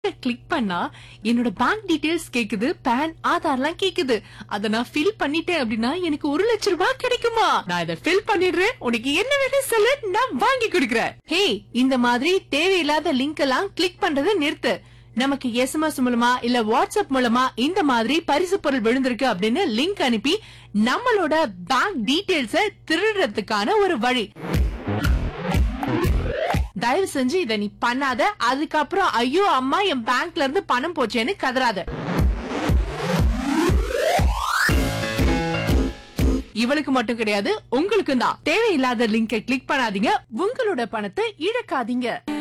Click பண்ணா என்னோட bank details கேக்குது, பான், ஆதார்லாம் கேக்குது. அத நான் ஃபில் பண்ணிட்டேன் அப்படின்னா எனக்கு 1,00,000 கிடைக்குமா? நான் இத ஃபில் பண்ணிடுறேன். உனக்கு என்ன வேணும் சொல்லு, நான் வாங்கி கொடுக்கறேன். ஹே, இந்த மாதிரி தேவையில்லாத லிங்க் எல்லாம் கிளிக் பண்றதை நிறுத்து. நமக்கு எஸ்எம்எஸ் மூலமா இல்ல வாட்ஸ்அப் மூலமா இந்த மாதிரி பரிசு பொருள் விழுந்திருக்கு அப்படின்னு லிங்க் அனுப்பி நம்மளோட பேங்க் டீடைல்ஸ திருடுறதுக்கான ஒரு வழி. தயவு செஞ்சு இத நீ பண்ணாத. அதுக்கப்புறம் ஐயோ அம்மா என் பேங்க்ல இருந்து பணம் போச்சேன்னு கதறாத. இவளுக்கு மட்டும் கிடையாது, உங்களுக்கும் தான். தேவையில்லாத லிங்கை கிளிக் பண்ணாதீங்க, உங்களோட பணத்தை இழக்காதீங்க.